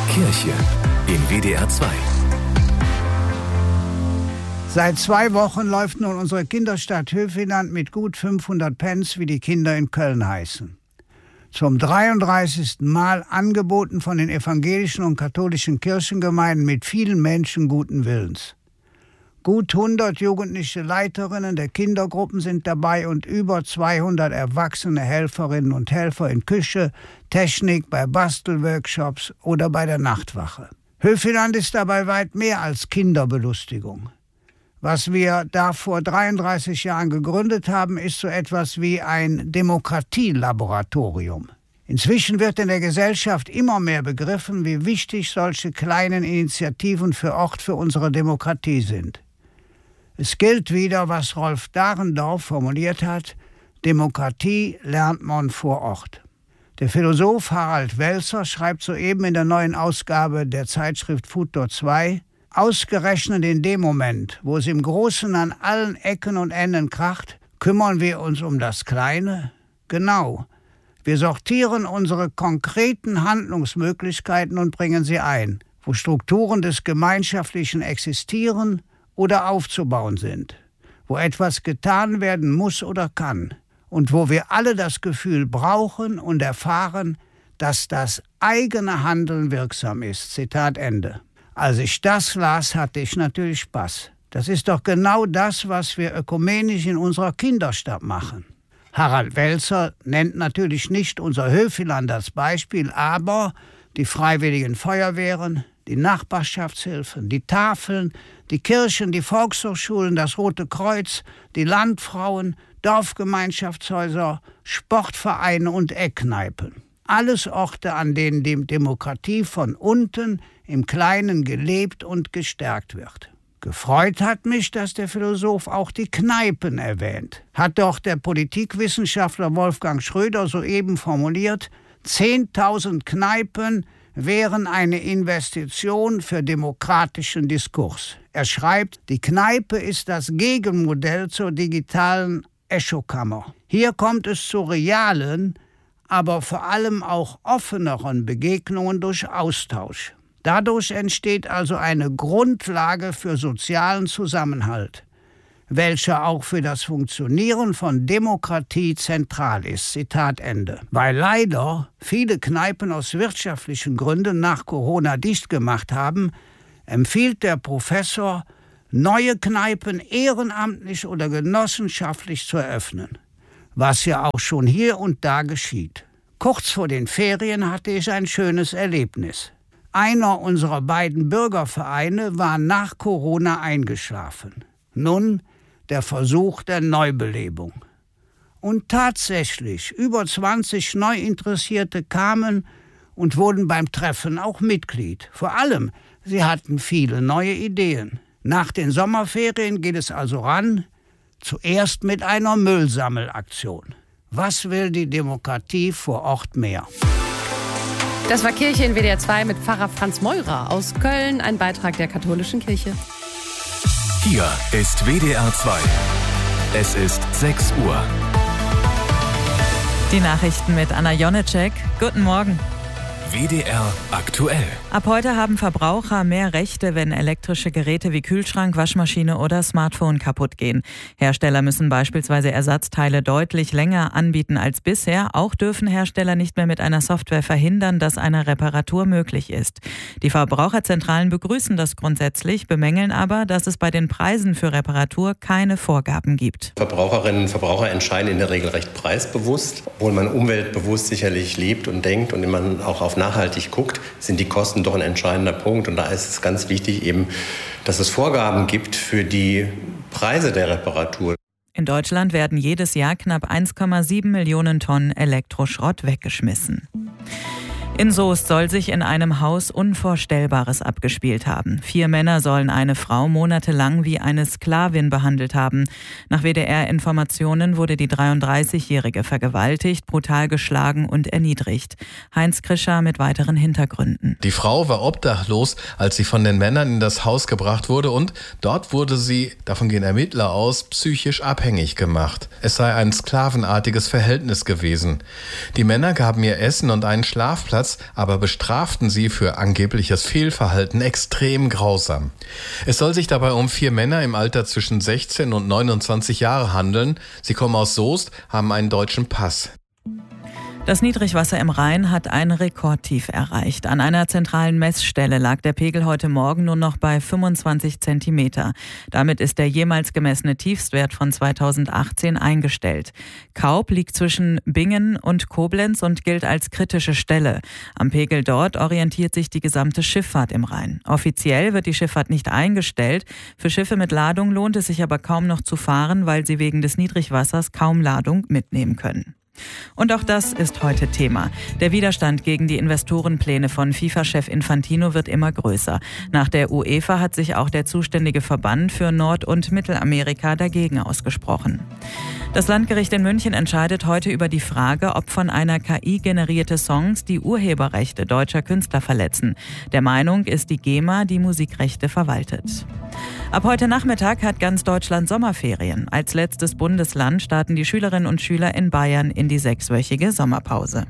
Kirche in WDR 2. Seit 2 Wochen läuft nun unsere Kinderstadt Höfeland mit gut 500 Pens, wie die Kinder in Köln heißen. Zum 33. Mal angeboten von den evangelischen und katholischen Kirchengemeinden mit vielen Menschen guten Willens. Gut 100 jugendliche Leiterinnen der Kindergruppen sind dabei und über 200 erwachsene Helferinnen und Helfer in Küche, Technik, bei Bastelworkshops oder bei der Nachtwache. Höfeland ist dabei weit mehr als Kinderbelustigung. Was wir da vor 33 Jahren gegründet haben, ist so etwas wie ein Demokratielaboratorium. Inzwischen wird in der Gesellschaft immer mehr begriffen, wie wichtig solche kleinen Initiativen für unsere Demokratie sind. Es gilt wieder, was Rolf Dahrendorf formuliert hat: Demokratie lernt man vor Ort. Der Philosoph Harald Welzer schreibt soeben in der neuen Ausgabe der Zeitschrift Futur 2, ausgerechnet in dem Moment, wo es im Großen an allen Ecken und Enden kracht, kümmern wir uns um das Kleine? Genau. Wir sortieren unsere konkreten Handlungsmöglichkeiten und bringen sie ein, wo Strukturen des Gemeinschaftlichen existieren oder aufzubauen sind, wo etwas getan werden muss oder kann und wo wir alle das Gefühl brauchen und erfahren, dass das eigene Handeln wirksam ist. Zitat Ende. Als ich das las, hatte ich natürlich Spaß. Das ist doch genau das, was wir ökumenisch in unserer Kinderstadt machen. Harald Welzer nennt natürlich nicht unser Höfeland als Beispiel, aber die Freiwilligen Feuerwehren, die Nachbarschaftshilfen, die Tafeln, die Kirchen, die Volkshochschulen, das Rote Kreuz, die Landfrauen, Dorfgemeinschaftshäuser, Sportvereine und Eckkneipen. Alles Orte, an denen die Demokratie von unten im Kleinen gelebt und gestärkt wird. Gefreut hat mich, dass der Philosoph auch die Kneipen erwähnt. Hat doch der Politikwissenschaftler Wolfgang Schröder soeben formuliert, 10.000 Kneipen wären eine Investition für demokratischen Diskurs. Er schreibt, die Kneipe ist das Gegenmodell zur digitalen Echokammer. Hier kommt es zu realen, aber vor allem auch offeneren Begegnungen durch Austausch. Dadurch entsteht also eine Grundlage für sozialen Zusammenhalt, welcher auch für das Funktionieren von Demokratie zentral ist. Zitat Ende. Weil leider viele Kneipen aus wirtschaftlichen Gründen nach Corona dicht gemacht haben, empfiehlt der Professor, neue Kneipen ehrenamtlich oder genossenschaftlich zu eröffnen, was ja auch schon hier und da geschieht. Kurz vor den Ferien hatte ich ein schönes Erlebnis. Einer unserer beiden Bürgervereine war nach Corona eingeschlafen. Nun der Versuch der Neubelebung. Und tatsächlich, über 20 Neuinteressierte kamen und wurden beim Treffen auch Mitglied. Vor allem, sie hatten viele neue Ideen. Nach den Sommerferien geht es also ran, zuerst mit einer Müllsammelaktion. Was will die Demokratie vor Ort mehr? Das war Kirche in WDR 2 mit Pfarrer Franz Meurer aus Köln, ein Beitrag der katholischen Kirche. Hier ist WDR 2. Es ist 6 Uhr. Die Nachrichten mit Anna Jonecek. Guten Morgen. WDR aktuell. Ab heute haben Verbraucher mehr Rechte, wenn elektrische Geräte wie Kühlschrank, Waschmaschine oder Smartphone kaputt gehen. Hersteller müssen beispielsweise Ersatzteile deutlich länger anbieten als bisher. Auch dürfen Hersteller nicht mehr mit einer Software verhindern, dass eine Reparatur möglich ist. Die Verbraucherzentralen begrüßen das grundsätzlich, bemängeln aber, dass es bei den Preisen für Reparatur keine Vorgaben gibt. Verbraucherinnen und Verbraucher entscheiden in der Regel recht preisbewusst. Obwohl man umweltbewusst sicherlich lebt und denkt und man auch auf nachhaltig guckt, sind die Kosten doch ein entscheidender Punkt. Und da ist es ganz wichtig eben, dass es Vorgaben gibt für die Preise der Reparatur. In Deutschland werden jedes Jahr knapp 1,7 Millionen Tonnen Elektroschrott weggeschmissen. In Soest soll sich in einem Haus Unvorstellbares abgespielt haben. 4 Männer sollen eine Frau monatelang wie eine Sklavin behandelt haben. Nach WDR-Informationen wurde die 33-Jährige vergewaltigt, brutal geschlagen und erniedrigt. Heinz Krischer mit weiteren Hintergründen. Die Frau war obdachlos, als sie von den Männern in das Haus gebracht wurde und dort wurde sie, davon gehen Ermittler aus, psychisch abhängig gemacht. Es sei ein sklavenartiges Verhältnis gewesen. Die Männer gaben ihr Essen und einen Schlafplatz, Arbeitsplatz, aber bestraften sie für angebliches Fehlverhalten extrem grausam. Es soll sich dabei um 4 Männer im Alter zwischen 16 und 29 Jahre handeln. Sie kommen aus Soest, haben einen deutschen Pass. Das Niedrigwasser im Rhein hat ein Rekordtief erreicht. An einer zentralen Messstelle lag der Pegel heute Morgen nur noch bei 25 Zentimeter. Damit ist der jemals gemessene Tiefstwert von 2018 eingestellt. Kaub liegt zwischen Bingen und Koblenz und gilt als kritische Stelle. Am Pegel dort orientiert sich die gesamte Schifffahrt im Rhein. Offiziell wird die Schifffahrt nicht eingestellt. Für Schiffe mit Ladung lohnt es sich aber kaum noch zu fahren, weil sie wegen des Niedrigwassers kaum Ladung mitnehmen können. Und auch das ist heute Thema. Der Widerstand gegen die Investorenpläne von FIFA-Chef Infantino wird immer größer. Nach der UEFA hat sich auch der zuständige Verband für Nord- und Mittelamerika dagegen ausgesprochen. Das Landgericht in München entscheidet heute über die Frage, ob von einer KI generierte Songs die Urheberrechte deutscher Künstler verletzen. Der Meinung ist die GEMA, die Musikrechte verwaltet. Ab heute Nachmittag hat ganz Deutschland Sommerferien. Als letztes Bundesland starten die Schülerinnen und Schüler in Bayern in die 6-wöchige Sommerpause.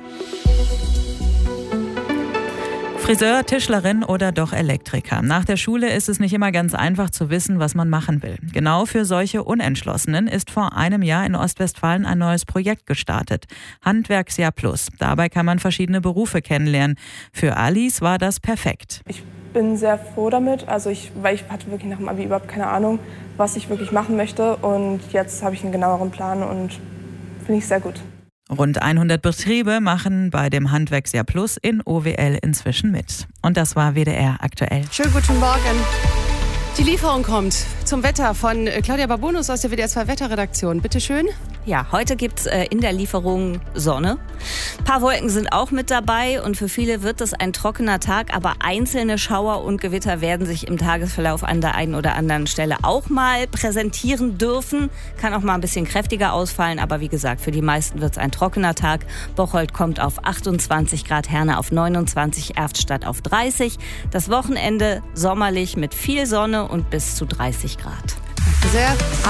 Friseur, Tischlerin oder doch Elektriker. Nach der Schule ist es nicht immer ganz einfach zu wissen, was man machen will. Genau für solche Unentschlossenen ist vor einem Jahr in Ostwestfalen ein neues Projekt gestartet. Handwerksjahr Plus. Dabei kann man verschiedene Berufe kennenlernen. Für Alice war das perfekt. Ich bin sehr froh damit, weil ich hatte wirklich nach dem Abi überhaupt keine Ahnung, was ich wirklich machen möchte. Und jetzt habe ich einen genaueren Plan und finde ich sehr gut. Rund 100 Betriebe machen bei dem Handwerksjahr Plus in OWL inzwischen mit. Und das war WDR aktuell. Schönen guten Morgen. Die Lieferung kommt zum Wetter von Claudia Babunus aus der WDR 2 Wetterredaktion. Bitte schön. Ja, heute gibt's in der Lieferung Sonne. Ein paar Wolken sind auch mit dabei und für viele wird es ein trockener Tag, aber einzelne Schauer und Gewitter werden sich im Tagesverlauf an der einen oder anderen Stelle auch mal präsentieren dürfen. Kann auch mal ein bisschen kräftiger ausfallen, aber wie gesagt, für die meisten wird's ein trockener Tag. Bocholt kommt auf 28 Grad, Herne auf 29, Erftstadt auf 30. Das Wochenende sommerlich mit viel Sonne und bis zu 30 Grad. Sehr.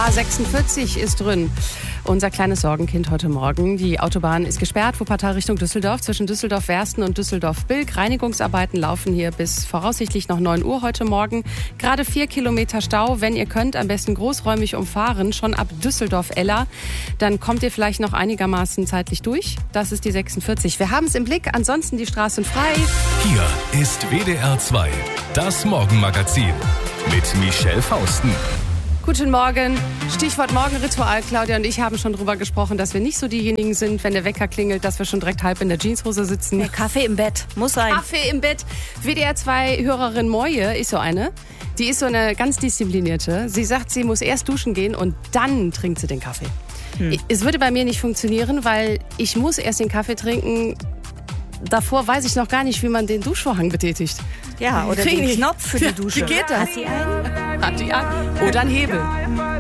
A46 ist drin. Unser kleines Sorgenkind heute Morgen. Die Autobahn ist gesperrt, Wuppertal Richtung Düsseldorf, zwischen Düsseldorf-Wersten und Düsseldorf-Bilk. Reinigungsarbeiten laufen hier bis voraussichtlich noch 9 Uhr heute Morgen. Gerade 4 Kilometer Stau. Wenn ihr könnt, am besten großräumig umfahren, schon ab Düsseldorf-Eller. Dann kommt ihr vielleicht noch einigermaßen zeitlich durch. Das ist die 46. Wir haben es im Blick, ansonsten die Straßen frei. Hier ist WDR 2, das Morgenmagazin mit Michelle Fausten. Guten Morgen. Stichwort Morgenritual. Claudia und ich haben schon drüber gesprochen, dass wir nicht so diejenigen sind, wenn der Wecker klingelt, dass wir schon direkt halb in der Jeanshose sitzen. Der Kaffee im Bett, muss sein. Kaffee im Bett. WDR 2 Hörerin Moje ist so eine. Die ist so eine ganz disziplinierte. Sie sagt, sie muss erst duschen gehen und dann trinkt sie den Kaffee. Es würde bei mir nicht funktionieren, weil ich muss erst den Kaffee trinken. Davor weiß ich noch gar nicht, wie man den Duschvorhang betätigt. Ja, oder den Knopf für die Dusche. Wie geht das? Hat die einen? Hat die einen? Oder einen Hebel.